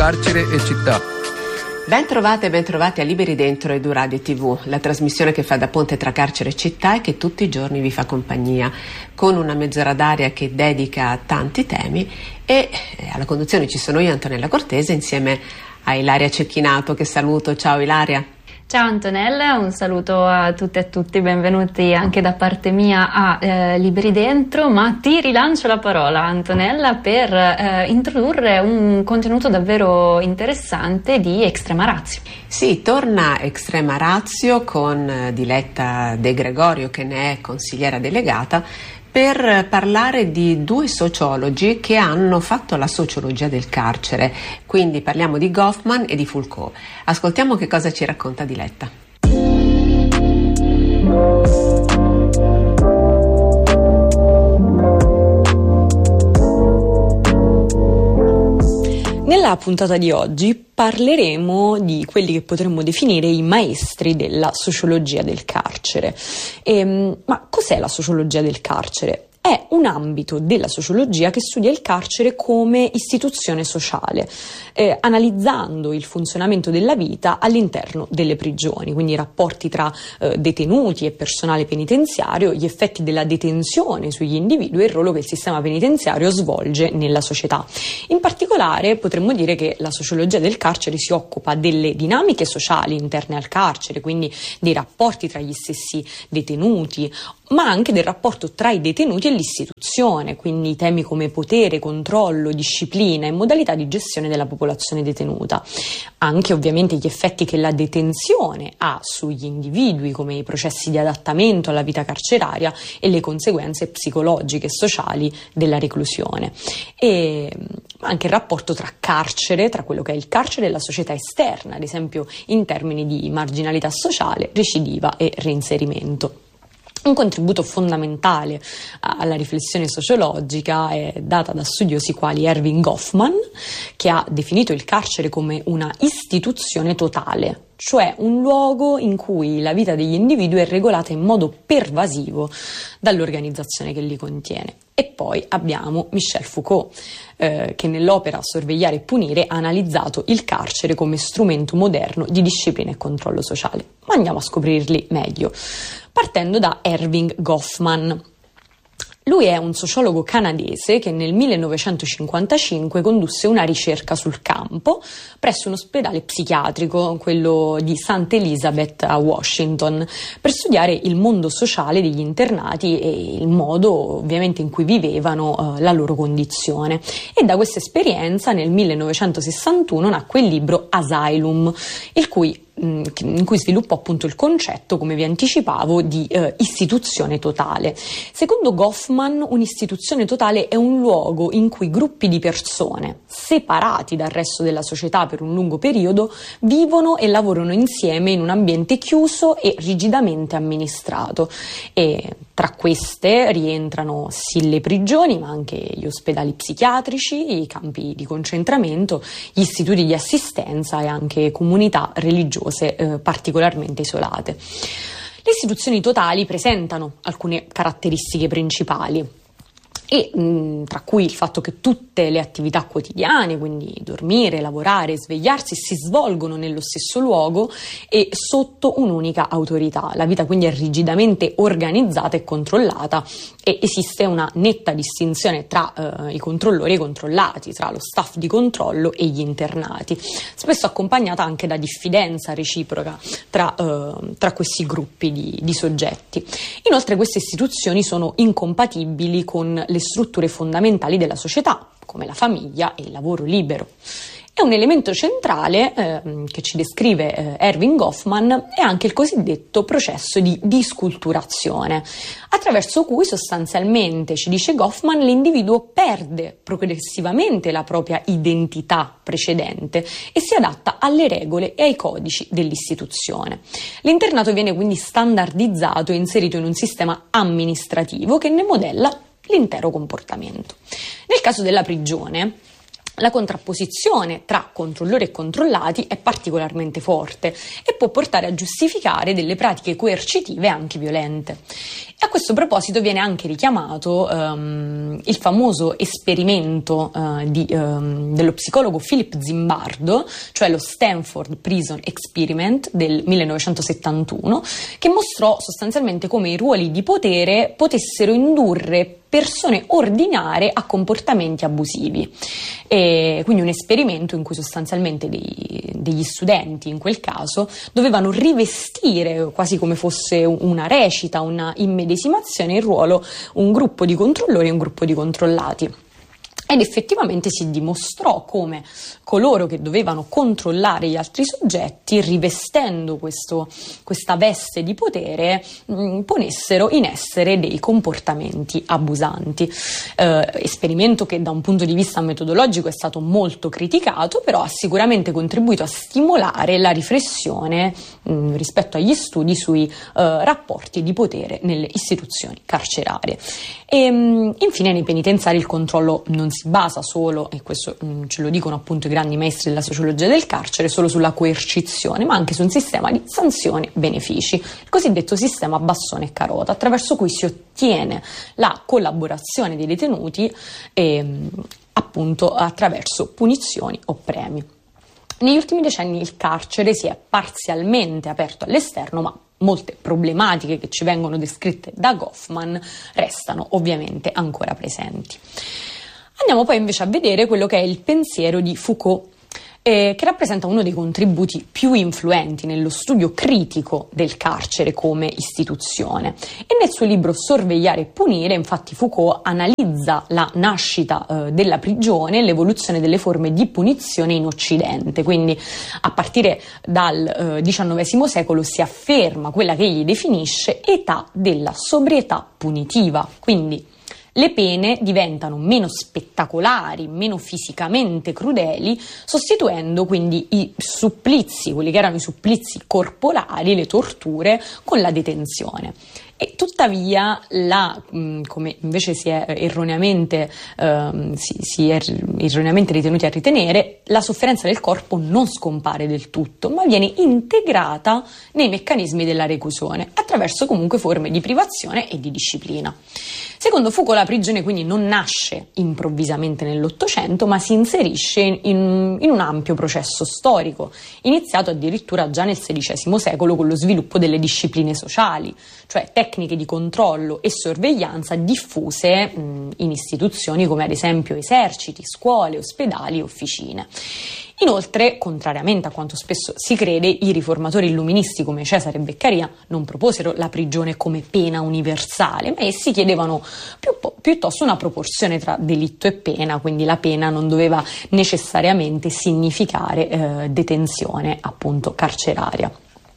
carcere e città. Ben trovate e ben trovati a Liberi Dentro Edu Radio TV, la trasmissione che fa da ponte tra carcere e città e che tutti i giorni vi fa compagnia, con una mezz'ora d'aria che dedica a tanti temi. E alla conduzione ci sono io, Antonella Cortese, insieme a Ilaria Cecchinato, che saluto. Ciao Ilaria. Ciao Antonella, un saluto a tutte e a tutti, benvenuti anche da parte mia a Liberi Dentro, ma ti rilancio la parola Antonella per introdurre un contenuto davvero interessante di Extrema Ratio. Sì, torna Extrema Ratio con Diletta De Gregorio, che ne è consigliera delegata, per parlare di due sociologi che hanno fatto la sociologia del carcere. Quindi parliamo di Goffman e di Foucault. Ascoltiamo che cosa ci racconta Diletta. Nella puntata di oggi parleremo di quelli che potremmo definire i maestri della sociologia del carcere. Ma cos'è la sociologia del carcere? È un ambito della sociologia che studia il carcere come istituzione sociale, analizzando il funzionamento della vita all'interno delle prigioni, quindi i rapporti tra detenuti e personale penitenziario, gli effetti della detenzione sugli individui e il ruolo che il sistema penitenziario svolge nella società. In particolare potremmo dire che la sociologia del carcere si occupa delle dinamiche sociali interne al carcere, quindi dei rapporti tra gli stessi detenuti, ma anche del rapporto tra i detenuti e l'istituzione, quindi temi come potere, controllo, disciplina e modalità di gestione della popolazione detenuta. Anche ovviamente gli effetti che la detenzione ha sugli individui, come i processi di adattamento alla vita carceraria e le conseguenze psicologiche e sociali della reclusione. E anche il rapporto tra carcere, tra quello che è il carcere e la società esterna, ad esempio in termini di marginalità sociale, recidiva e reinserimento. Un contributo fondamentale alla riflessione sociologica è data da studiosi quali Erving Goffman, che ha definito il carcere come una istituzione totale, cioè un luogo in cui la vita degli individui è regolata in modo pervasivo dall'organizzazione che li contiene. E poi abbiamo Michel Foucault, che nell'opera Sorvegliare e punire ha analizzato il carcere come strumento moderno di disciplina e controllo sociale. Ma andiamo a scoprirli meglio, partendo da Erving Goffman. Lui è un sociologo canadese che nel 1955 condusse una ricerca sul campo presso un ospedale psichiatrico, quello di St. Elizabeth a Washington, per studiare il mondo sociale degli internati e il modo ovviamente in cui vivevano la loro condizione. E da questa esperienza nel 1961 nacque il libro Asylum, in cui sviluppò appunto il concetto, come vi anticipavo, di istituzione totale. Secondo Goffman, un'istituzione totale è un luogo in cui gruppi di persone, separati dal resto della società per un lungo periodo, vivono e lavorano insieme in un ambiente chiuso e rigidamente amministrato. E tra queste rientrano sì le prigioni, ma anche gli ospedali psichiatrici, i campi di concentramento, gli istituti di assistenza e anche comunità religiose particolarmente isolate. Le istituzioni totali presentano alcune caratteristiche principali e tra cui il fatto che tutte le attività quotidiane, quindi dormire, lavorare, svegliarsi, si svolgono nello stesso luogo e sotto un'unica autorità. La vita quindi è rigidamente organizzata e controllata e esiste una netta distinzione tra i controllori e i controllati, tra lo staff di controllo e gli internati, spesso accompagnata anche da diffidenza reciproca tra questi gruppi di soggetti. Inoltre queste istituzioni sono incompatibili con le strutture fondamentali della società, come la famiglia e il lavoro libero. E un elemento centrale che ci descrive Erving Goffman è anche il cosiddetto processo di disculturazione, attraverso cui sostanzialmente, ci dice Goffman, l'individuo perde progressivamente la propria identità precedente e si adatta alle regole e ai codici dell'istituzione. L'internato viene quindi standardizzato e inserito in un sistema amministrativo che ne modella l'intero comportamento. Nel caso della prigione, la contrapposizione tra controllori e controllati è particolarmente forte e può portare a giustificare delle pratiche coercitive anche violente. E a questo proposito viene anche richiamato il famoso esperimento dello psicologo Philip Zimbardo, cioè lo Stanford Prison Experiment del 1971, che mostrò sostanzialmente come i ruoli di potere potessero indurre persone ordinarie a comportamenti abusivi. E quindi un esperimento in cui sostanzialmente degli studenti, in quel caso, dovevano rivestire, quasi come fosse una recita, una immedesimazione, il ruolo un gruppo di controllori e un gruppo di controllati. Ed effettivamente si dimostrò come coloro che dovevano controllare gli altri soggetti, rivestendo questa veste di potere, ponessero in essere dei comportamenti abusanti. Esperimento che da un punto di vista metodologico è stato molto criticato, però ha sicuramente contribuito a stimolare la riflessione rispetto agli studi sui rapporti di potere nelle istituzioni carcerarie. E infine nei penitenziari il controllo non si basa solo, e questo ce lo dicono appunto i grandi maestri della sociologia del carcere, solo sulla coercizione, ma anche su un sistema di sanzioni e benefici, il cosiddetto sistema bastone e carota, attraverso cui si ottiene la collaborazione dei detenuti appunto attraverso punizioni o premi. Negli ultimi decenni il carcere si è parzialmente aperto all'esterno, ma molte problematiche che ci vengono descritte da Goffman restano ovviamente ancora presenti. Andiamo poi invece a vedere quello che è il pensiero di Foucault, che rappresenta uno dei contributi più influenti nello studio critico del carcere come istituzione. E nel suo libro Sorvegliare e punire, infatti, Foucault analizza la nascita della prigione e l'evoluzione delle forme di punizione in Occidente. Quindi a partire dal XIX secolo si afferma quella che egli definisce età della sobrietà punitiva. Quindi le pene diventano meno spettacolari, meno fisicamente crudeli, sostituendo quindi i supplizi, quelli che erano i supplizi corporali, le torture, con la detenzione. E tuttavia, come invece si è erroneamente ritenuti a ritenere, la sofferenza del corpo non scompare del tutto, ma viene integrata nei meccanismi della reclusione, attraverso comunque forme di privazione e di disciplina. Secondo Foucault la prigione quindi non nasce improvvisamente nell'Ottocento, ma si inserisce in un ampio processo storico, iniziato addirittura già nel XVI secolo con lo sviluppo delle discipline sociali, cioè tecniche di controllo e sorveglianza diffuse in istituzioni come ad esempio eserciti, scuole, ospedali e officine. Inoltre, contrariamente a quanto spesso si crede, i riformatori illuministi come Cesare Beccaria non proposero la prigione come pena universale, ma essi chiedevano piuttosto una proporzione tra delitto e pena, quindi la pena non doveva necessariamente significare detenzione appunto carceraria.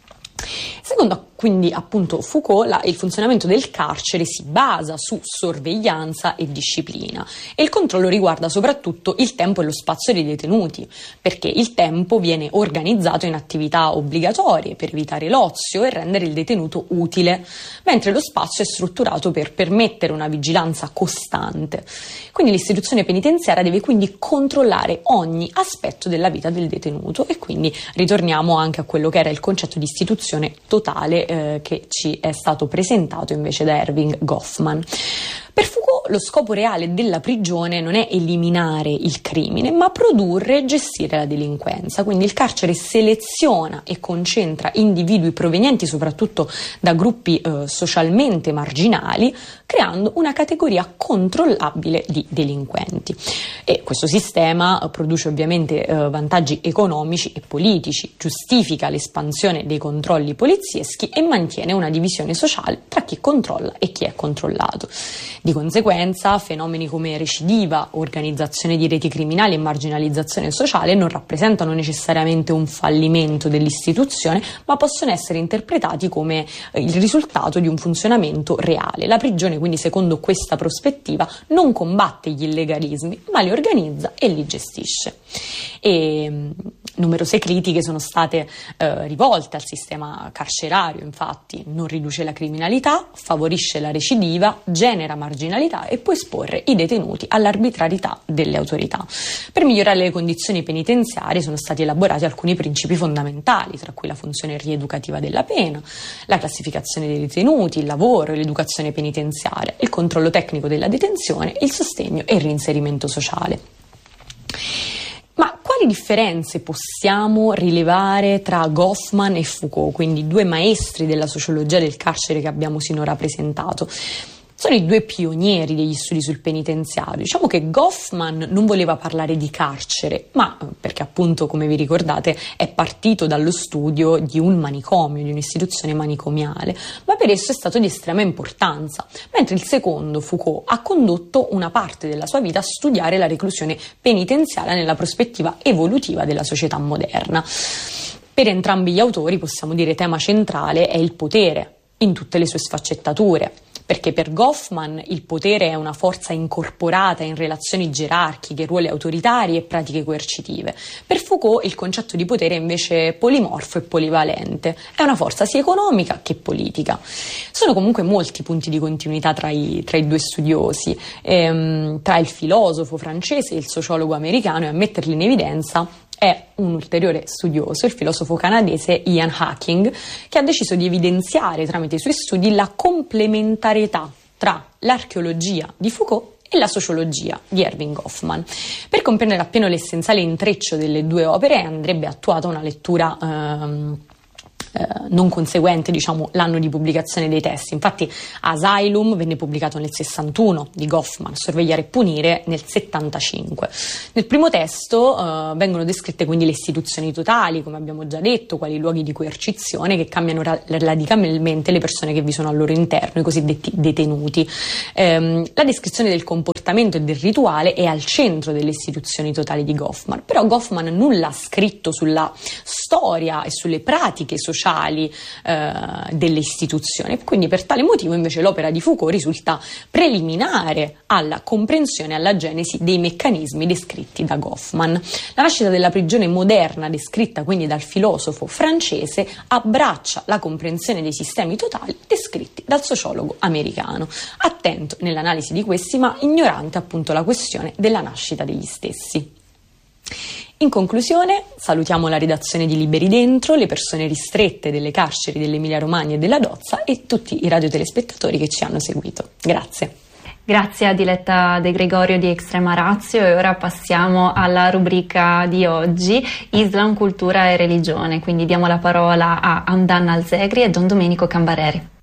Secondo quindi appunto Foucault, il funzionamento del carcere si basa su sorveglianza e disciplina e il controllo riguarda soprattutto il tempo e lo spazio dei detenuti, perché il tempo viene organizzato in attività obbligatorie per evitare l'ozio e rendere il detenuto utile, mentre lo spazio è strutturato per permettere una vigilanza costante. Quindi l'istituzione penitenziaria deve quindi controllare ogni aspetto della vita del detenuto e quindi ritorniamo anche a quello che era il concetto di istituzione totale che ci è stato presentato invece da Erving Goffman. Per Foucault lo scopo reale della prigione non è eliminare il crimine, ma produrre e gestire la delinquenza. Quindi il carcere seleziona e concentra individui provenienti soprattutto da gruppi socialmente marginali, creando una categoria controllabile di delinquenti. E questo sistema produce ovviamente vantaggi economici e politici, giustifica l'espansione dei controlli polizieschi e mantiene una divisione sociale tra chi controlla e chi è controllato. Di conseguenza, fenomeni come recidiva, organizzazione di reti criminali e marginalizzazione sociale non rappresentano necessariamente un fallimento dell'istituzione, ma possono essere interpretati come il risultato di un funzionamento reale. La prigione, quindi, secondo questa prospettiva, non combatte gli illegalismi, ma li organizza e li gestisce. E numerose critiche sono state rivolte al sistema carcerario, infatti non riduce la criminalità, favorisce la recidiva, genera marginalità e può esporre i detenuti all'arbitrarietà delle autorità. Per migliorare le condizioni penitenziarie sono stati elaborati alcuni principi fondamentali, tra cui la funzione rieducativa della pena, la classificazione dei detenuti, il lavoro e l'educazione penitenziaria, il controllo tecnico della detenzione, il sostegno e il reinserimento sociale. Ma quali differenze possiamo rilevare tra Goffman e Foucault, quindi due maestri della sociologia del carcere che abbiamo sinora presentato? Sono i due pionieri degli studi sul penitenziario. Diciamo che Goffman non voleva parlare di carcere, ma perché appunto, come vi ricordate, è partito dallo studio di un manicomio, di un'istituzione manicomiale, ma per esso è stato di estrema importanza, mentre il secondo, Foucault, ha condotto una parte della sua vita a studiare la reclusione penitenziaria nella prospettiva evolutiva della società moderna. Per entrambi gli autori possiamo dire tema centrale è il potere, in tutte le sue sfaccettature. Perché per Goffman il potere è una forza incorporata in relazioni gerarchiche, ruoli autoritari e pratiche coercitive. Per Foucault il concetto di potere è invece polimorfo e polivalente, è una forza sia economica che politica. Sono comunque molti punti di continuità tra i due studiosi, tra il filosofo francese e il sociologo americano, e a metterli in evidenza è un ulteriore studioso, il filosofo canadese Ian Hacking, che ha deciso di evidenziare tramite i suoi studi la complementarietà tra l'archeologia di Foucault e la sociologia di Erving Goffman. Per comprendere appieno l'essenziale intreccio delle due opere andrebbe attuata una lettura non conseguente, diciamo, l'anno di pubblicazione dei testi. Infatti Asylum venne pubblicato nel 61 di Goffman, Sorvegliare e punire nel 75. Nel primo testo vengono descritte quindi le istituzioni totali, come abbiamo già detto, quali luoghi di coercizione che cambiano radicalmente le persone che vi sono al loro interno, i cosiddetti detenuti. La descrizione del comportamento e del rituale è al centro delle istituzioni totali di Goffman, però Goffman nulla ha scritto sulla storia e sulle pratiche sociali delle istituzioni, quindi per tale motivo invece l'opera di Foucault risulta preliminare alla comprensione e alla genesi dei meccanismi descritti da Goffman. La nascita della prigione moderna, descritta quindi dal filosofo francese, abbraccia la comprensione dei sistemi totali descritti dal sociologo americano, attento nell'analisi di questi ma ignorante appunto la questione della nascita degli stessi. In conclusione, salutiamo la redazione di Liberi Dentro, le persone ristrette delle carceri dell'Emilia Romagna e della Dozza e tutti i radiotelespektatori che ci hanno seguito. Grazie. Grazie a Diletta De Gregorio di Extrema Ratio, e ora passiamo alla rubrica di oggi, Islam, cultura e religione. Quindi diamo la parola a Amdan Alzegri e Don Domenico Cambareri.